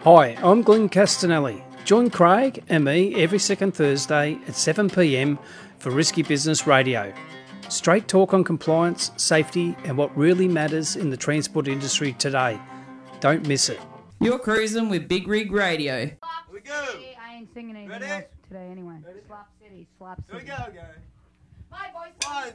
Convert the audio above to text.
Hi, I'm Glenn Castanelli. Join Craig and me every second Thursday at 7 p.m. for Risky Business Radio. Straight talk on compliance, safety, and what really matters in the transport industry today. Don't miss it. You're cruising with Big Rig Radio. Here we go. I ain't singing anything Ready? else today anyway. Ready? Slap City, Slap Here City. we go. My voice. 1,